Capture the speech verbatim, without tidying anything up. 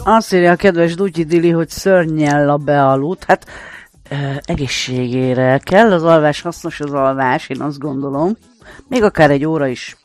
Azt írja a kedves Dutyi Dili, hogy szörnyel bealudt. Hát e, egészségére kell az alvás, hasznos az alvás, én azt gondolom. Még akár egy óra is